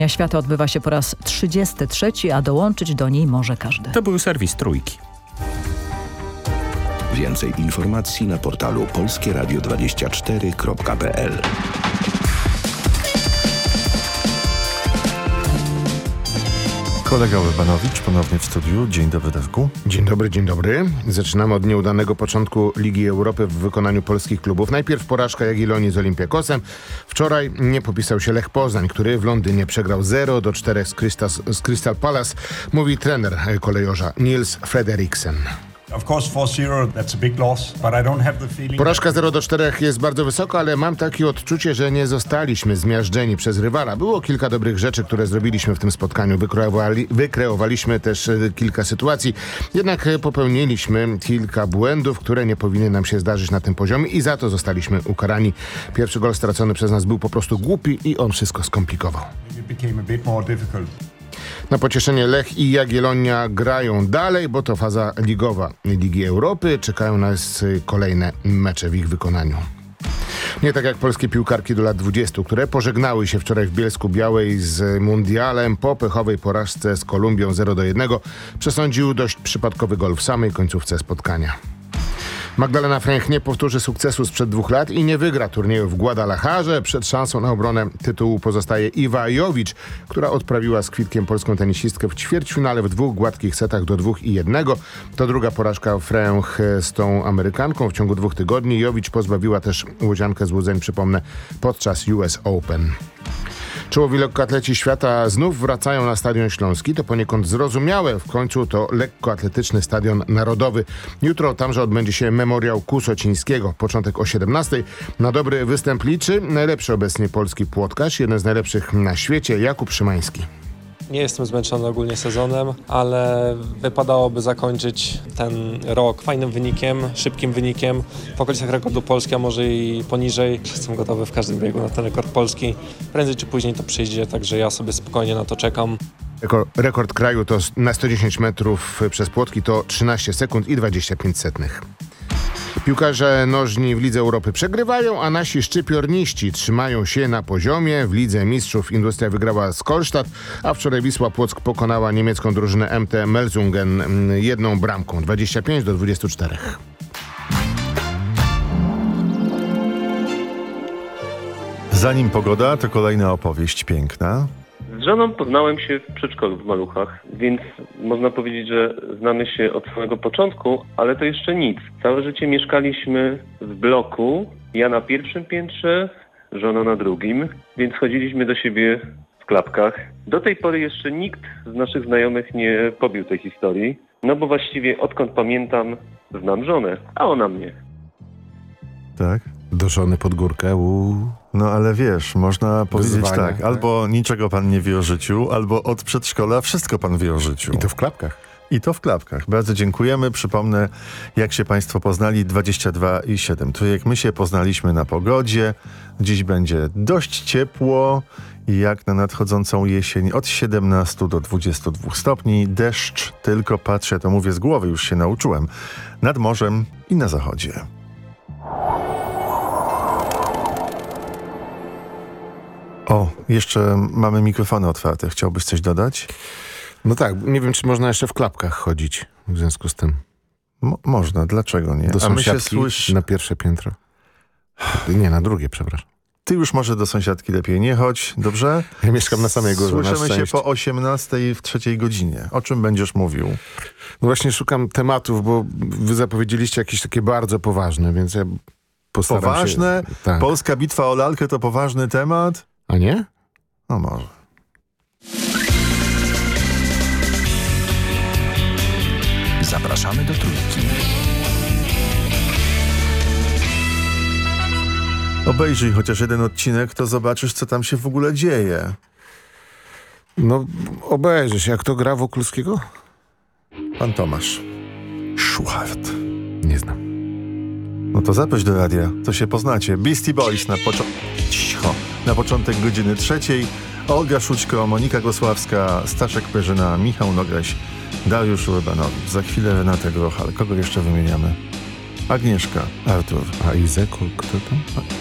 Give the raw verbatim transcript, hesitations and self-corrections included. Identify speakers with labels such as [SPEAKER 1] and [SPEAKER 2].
[SPEAKER 1] Świata odbywa się po raz trzydziesty trzeci, a dołączyć do niej może każdy.
[SPEAKER 2] To był serwis Trójki.
[SPEAKER 3] Więcej informacji na portalu polskie radio dwadzieścia cztery kropka p l.
[SPEAKER 4] Kolega Urbanowicz ponownie w studiu. Dzień dobry, Dawku.
[SPEAKER 5] Dzień dobry, dzień dobry. Zaczynamy od nieudanego początku Ligi Europy w wykonaniu polskich klubów. Najpierw porażka Jagiellonii z Olympiakosem. Wczoraj nie popisał się Lech Poznań, który w Londynie przegrał zero do czterech z, Christas, z Crystal Palace, mówi trener kolejorza Niels Frederiksen. Porażka zero do czterech jest bardzo wysoko, ale mam takie odczucie, że nie zostaliśmy zmiażdżeni przez rywala. Było kilka dobrych rzeczy, które zrobiliśmy w tym spotkaniu. Wykreowali, wykreowaliśmy też kilka sytuacji. Jednak popełniliśmy kilka błędów, które nie powinny nam się zdarzyć na tym poziomie i za to zostaliśmy ukarani. Pierwszy gol stracony przez nas był po prostu głupi i on wszystko skomplikował. Na pocieszenie Lech i Jagiellonia grają dalej, bo to faza ligowa Ligi Europy. Czekają nas kolejne mecze w ich wykonaniu. Nie tak jak polskie piłkarki do lat dwudziestu, które pożegnały się wczoraj w Bielsku-Białej z mundialem. Po pechowej porażce z Kolumbią zero do jednego przesądził dość przypadkowy gol w samej końcówce spotkania. Magdalena Fręch nie powtórzy sukcesu sprzed dwóch lat i nie wygra turnieju w Guadalajarze. Przed szansą na obronę tytułu pozostaje Iwa Jowicz, która odprawiła z kwitkiem polską tenisistkę w ćwierćfinale w dwóch gładkich setach do dwóch i jednego. To druga porażka Fręch z tą Amerykanką w ciągu dwóch tygodni. Jowicz pozbawiła też łodziankę złudzeń, przypomnę, podczas U S Open. Czołowi lekkoatleci świata znów wracają na Stadion Śląski. To poniekąd zrozumiałe. W końcu to lekkoatletyczny Stadion Narodowy. Jutro tamże odbędzie się memoriał Kusocińskiego. Początek o siedemnastej. Na dobry występ liczy najlepszy obecnie polski płotkarz, jeden z najlepszych na świecie, Jakub Szymański.
[SPEAKER 6] Nie jestem zmęczony ogólnie sezonem, ale wypadałoby zakończyć ten rok fajnym wynikiem, szybkim wynikiem, w okolicach rekordu Polski, a może i poniżej. Jestem gotowy w każdym biegu na ten rekord polski. Prędzej czy później to przyjdzie, także ja sobie spokojnie na to czekam.
[SPEAKER 5] Rekord kraju to na sto dziesięć metrów przez płotki to trzynaście sekund i dwadzieścia pięć setnych. Piłkarze nożni w Lidze Europy przegrywają, a nasi szczypiorniści trzymają się na poziomie. W Lidze Mistrzów Industria wygrała z Kolstadt, a wczoraj Wisła Płock pokonała niemiecką drużynę M T Melsungen jedną bramką, dwadzieścia pięć do dwudziestu czterech.
[SPEAKER 4] Zanim pogoda, to kolejna opowieść piękna.
[SPEAKER 7] Z żoną poznałem się w przedszkolu w Maluchach, więc można powiedzieć, że znamy się od samego początku, ale to jeszcze nic. Całe życie mieszkaliśmy w bloku, ja na pierwszym piętrze, żona na drugim, więc chodziliśmy do siebie w klapkach. Do tej pory jeszcze nikt z naszych znajomych nie pobił tej historii, no bo właściwie odkąd pamiętam, znam żonę, a ona mnie.
[SPEAKER 4] Tak?
[SPEAKER 5] Do żony pod górkę, uuu.
[SPEAKER 4] No ale wiesz, można powiedzieć
[SPEAKER 5] Wyzwania,
[SPEAKER 4] tak,
[SPEAKER 5] tak,
[SPEAKER 4] albo niczego pan nie wie o życiu, albo od przedszkola wszystko pan wie o życiu.
[SPEAKER 5] I to w klapkach.
[SPEAKER 4] I to w klapkach. Bardzo dziękujemy. Przypomnę, jak się państwo poznali, dwadzieścia dwa i siedem. To jak my się poznaliśmy na pogodzie. Dziś będzie dość ciepło, jak na nadchodzącą jesień, od siedemnastu do dwudziestu dwóch stopni. Deszcz, tylko patrzę, to mówię z głowy, już się nauczyłem, nad morzem i na zachodzie. O, jeszcze mamy mikrofony otwarte. Chciałbyś coś dodać?
[SPEAKER 5] No tak, nie wiem, czy można jeszcze w klapkach chodzić w związku z tym.
[SPEAKER 4] Mo- można, dlaczego nie?
[SPEAKER 5] Do
[SPEAKER 4] A my się
[SPEAKER 5] sąsiadki
[SPEAKER 4] słysz...
[SPEAKER 5] na pierwsze piętro. Nie, na drugie, przepraszam.
[SPEAKER 4] Ty już może do sąsiadki lepiej nie chodź, dobrze?
[SPEAKER 5] Ja mieszkam na samej górze.
[SPEAKER 4] Słyszymy
[SPEAKER 5] na
[SPEAKER 4] się po osiemnastej w trzeciej godzinie. O czym będziesz mówił?
[SPEAKER 5] No właśnie szukam tematów, bo wy zapowiedzieliście jakieś takie bardzo poważne, więc ja postaram
[SPEAKER 4] Poważne?
[SPEAKER 5] się... Tak.
[SPEAKER 4] Polska bitwa o lalkę to poważny temat?
[SPEAKER 5] A nie?
[SPEAKER 4] No może.
[SPEAKER 3] Zapraszamy do Trójki.
[SPEAKER 4] Obejrzyj chociaż jeden odcinek, to zobaczysz, co tam się w ogóle dzieje.
[SPEAKER 5] No obejrzysz, jak to gra Wokulskiego?
[SPEAKER 4] Pan Tomasz Schuchart.
[SPEAKER 5] Nie znam.
[SPEAKER 4] No to zaproś do radia, to się poznacie. Beastie Boys na, poczo- Cicho. na początek godziny trzeciej. Olga Szućko, Monika Gosławska, Staszek Perzyna, Michał Nogaś, Dariusz Urbanowicz. Za chwilę Renata Grochal. Kogo jeszcze wymieniamy? Agnieszka, Artur.
[SPEAKER 5] A Izeku, kto tam?